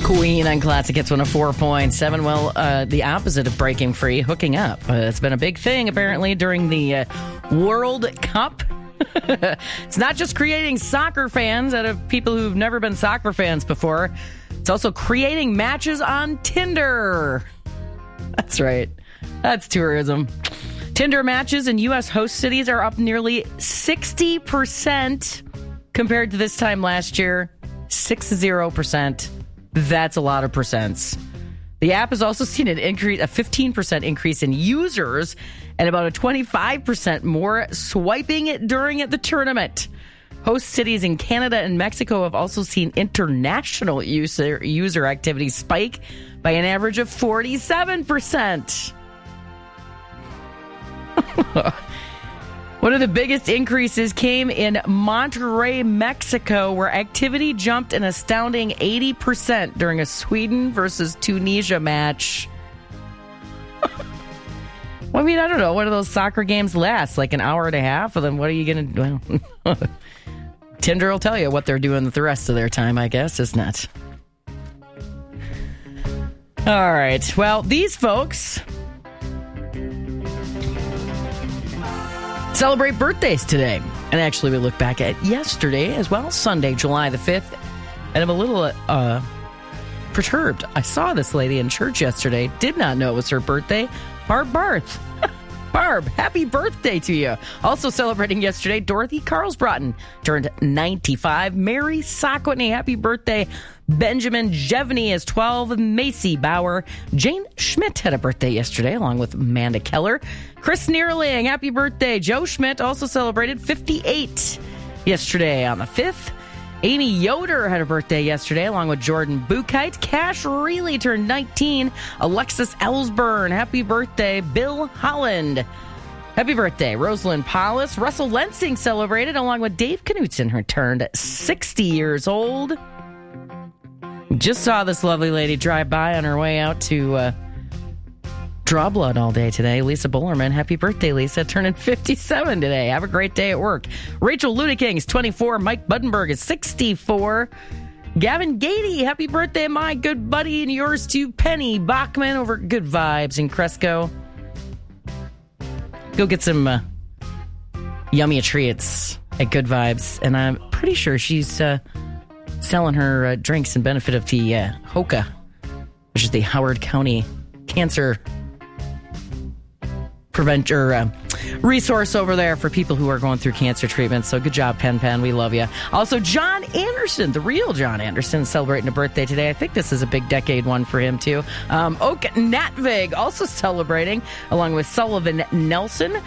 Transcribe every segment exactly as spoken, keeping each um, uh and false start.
Queen on Classic Hits one oh four point seven. Well, uh, the opposite of breaking free, hooking up. Uh, it's been a big thing, apparently, during the uh, World Cup. It's not just creating soccer fans out of people who've never been soccer fans before. It's also creating matches on Tinder. That's right. That's tourism. Tinder matches in U S host cities are up nearly sixty percent compared to this time last year. sixty percent. That's a lot of percents. The app has also seen an increase, a fifteen percent increase in users and about a twenty-five percent more swiping it during the tournament. Host cities in Canada and Mexico have also seen international user, user activity spike by an average of forty-seven percent. One of the biggest increases came in Monterrey, Mexico, where activity jumped an astounding eighty percent during a Sweden versus Tunisia match. Well, I mean, I don't know. What do those soccer games last? Like an hour and a half? And then what are you going to do? Well, Tinder will tell you what they're doing with the rest of their time, I guess, isn't it? All right. Well, these folks celebrate birthdays today. And actually, we look back at yesterday as well, Sunday, July the fifth. And I'm a little uh, perturbed. I saw this lady in church yesterday. Did not know it was her birthday. Barb Barth. Barb, happy birthday to you. Also celebrating yesterday, Dorothy Carlsbrotten turned ninety-five. Mary Sockwhitney, happy birthday. Benjamin Jevney is twelve. Macy Bauer. Jane Schmidt had a birthday yesterday, along with Amanda Keller. Chris Neerling, happy birthday. Joe Schmidt also celebrated fifty-eight yesterday on the fifth. Amy Yoder had a birthday yesterday, along with Jordan Bukite. Cash Reilly turned nineteen. Alexis Ellsburn, happy birthday. Bill Holland, happy birthday. Rosalind Paulus. Russell Lensing celebrated, along with Dave Knutson, who turned sixty years old. Just saw this lovely lady drive by on her way out to uh, draw blood all day today. Lisa Bullerman, happy birthday, Lisa. Turning fifty-seven today. Have a great day at work. Rachel Ludeking is twenty-four. Mike Buddenberg is sixty-four. Gavin Gady, happy birthday, my good buddy, and yours too. Penny Bachman over at Good Vibes in Cresco. Go get some uh, yummy treats at Good Vibes. And I'm pretty sure she's uh, selling her uh, drinks in benefit of the uh, HOCA, which is the Howard County Cancer Prevent or uh, resource over there for people who are going through cancer treatment. So good job, Pen Pen. We love you. Also, John Anderson, the real John Anderson, celebrating a birthday today. I think this is a big decade one for him, too. Um, Oak Natvig also celebrating, along with Sullivan Nelson.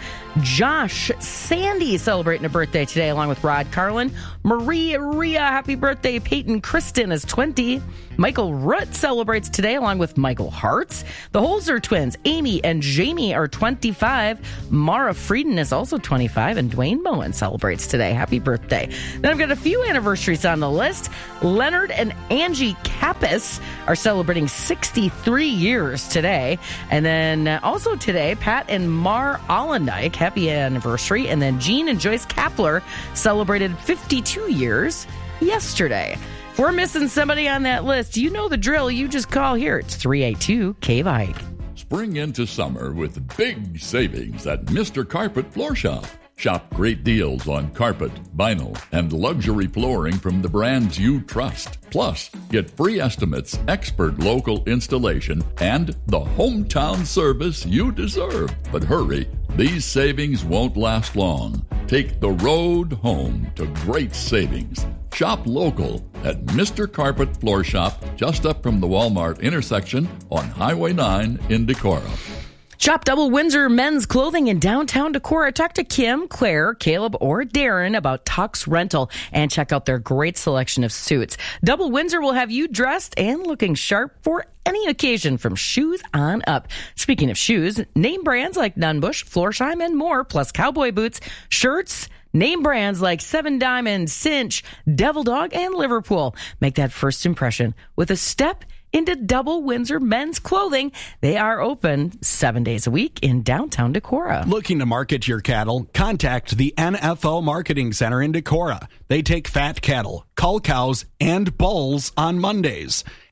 Josh Sandy celebrating a birthday today, along with Rod Carlin. Marie Rhea, happy birthday. Peyton Kristen is twenty. Michael Rutt celebrates today, along with Michael Hartz. The Holzer twins, Amy and Jamie, are twenty-five. Mara Frieden is also twenty-five, and Dwayne Moen celebrates today. Happy birthday. Then I've got a few anniversaries on the list. Leonard and Angie Kappas are celebrating sixty-three years today. And then uh, also today, Pat and Mar Allendike, happy anniversary. And then Jean and Joyce Kapler celebrated fifty-two years yesterday. If we're missing somebody on that list, you know the drill. You just call here. It's three eight two K V I. Spring into summer with big savings at Mister Carpet Floor Shop. Shop great deals on carpet, vinyl, and luxury flooring from the brands you trust. Plus, get free estimates, expert local installation, and the hometown service you deserve. But hurry, these savings won't last long. Take the road home to great savings. Shop local at Mister Carpet Floor Shop, just up from the Walmart intersection on Highway nine in Decorah. Shop Double Windsor men's clothing in downtown Decorah. Talk to Kim, Claire, Caleb, or Darren about Tux Rental and check out their great selection of suits. Double Windsor will have you dressed and looking sharp for any occasion from shoes on up. Speaking of shoes, name brands like Nunbush, Florsheim, and more, plus cowboy boots, shirts, name brands like Seven Diamond, Cinch, Devil Dog, and Liverpool. Make that first impression with a step into Double Windsor men's clothing. They are open seven days a week in downtown Decorah. Looking to market your cattle? Contact the N F L Marketing Center in Decorah. They take fat cattle, cull cows, and bulls on Mondays.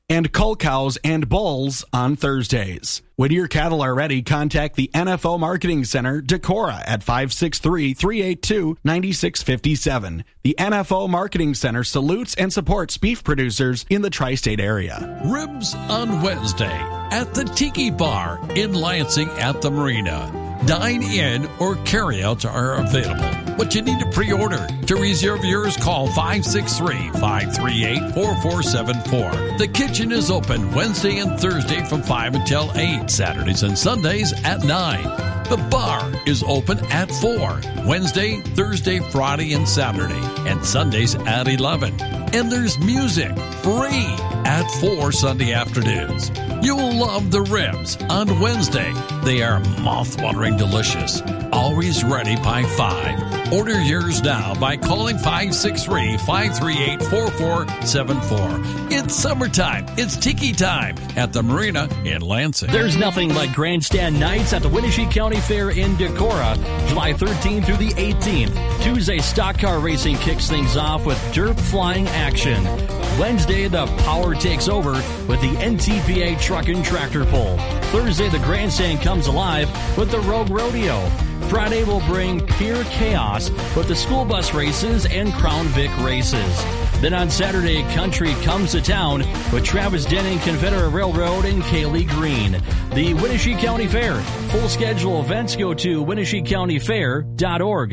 and cull cows and bulls on Thursdays. When your cattle are ready, contact the N F O Marketing Center, Decorah, at five six three, three eight two, nine six five seven. The N F O Marketing Center salutes and supports beef producers in the tri-state area. Ribs on Wednesday at the Tiki Bar in Lansing at the Marina. Dine-in or carry-outs are available, but you need to pre-order. To reserve yours, call five six three, five three eight, four four seven four. The kitchen is open Wednesday and Thursday from five until eight, Saturdays and Sundays at nine. The bar is open at four, Wednesday, Thursday, Friday, and Saturday, and Sundays at eleven. And there's music, free, at four Sunday afternoons. You'll love the ribs on Wednesday. They are mouth-watering delicious. Always ready by five. Order yours now by calling five six three, five three eight, four four seven four. It's summertime. It's tiki time at the Marina in Lansing. There's nothing like grandstand nights at the Winnebago County Fair in Decorah, July thirteenth through the eighteenth. Tuesday, stock car racing kicks things off with dirt flying action. Wednesday, the power takes over with the N T P A truck and tractor pull. Thursday, the grandstand comes alive with the Rogue Rodeo. Friday will bring pure chaos with the school bus races and Crown Vic races. Then on Saturday, country comes to town with Travis Denning, Confederate Railroad, and Kaylee Green. The Winnebago County Fair. Full schedule events go to winnebago county fair dot org.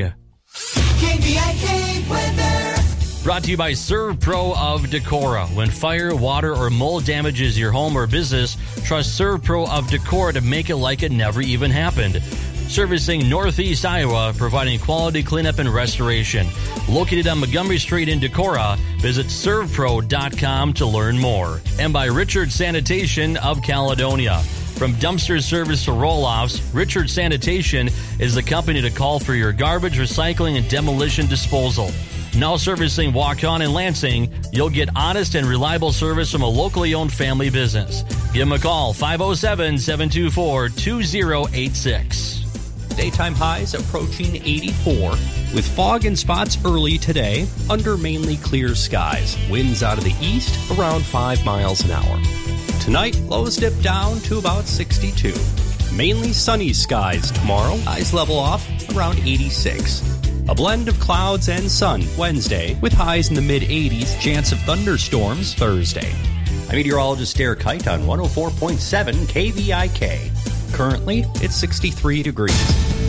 K V I K weather. Brought to you by ServPro of Decorah. When fire, water, or mold damages your home or business, trust ServPro of Decorah to make it like it never even happened. Servicing Northeast Iowa, providing quality cleanup and restoration. Located on Montgomery Street in Decorah, visit serv pro dot com to learn more. And by Richard Sanitation of Caledonia. From dumpster service to roll-offs, Richard Sanitation is the company to call for your garbage, recycling, and demolition disposal. Now servicing Waukon and Lansing, you'll get honest and reliable service from a locally owned family business. Give them a call, five oh seven, seven two four, two oh eight six. Daytime highs approaching eighty-four, with fog and spots early today under mainly clear skies. Winds out of the east around five miles an hour. Tonight, lows dip down to about sixty-two. Mainly sunny skies tomorrow. Highs level off around eighty-six. A blend of clouds and sun Wednesday, with highs in the mid-eighties. Chance of thunderstorms Thursday. I'm meteorologist Derek Kite on one oh four point seven K V I K. Currently, it's sixty-three degrees.